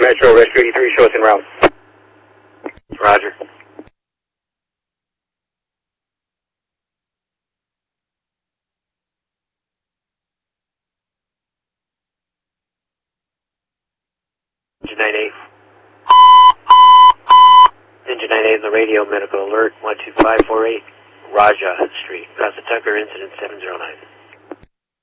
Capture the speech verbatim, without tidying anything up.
Metro, Rescue eighty-three, show us en route. Roger. Engine nine eight. Engine nine eight in the radio, medical alert, one two five four eight, Raja Street, Casa Tucker, incident seven zero nine.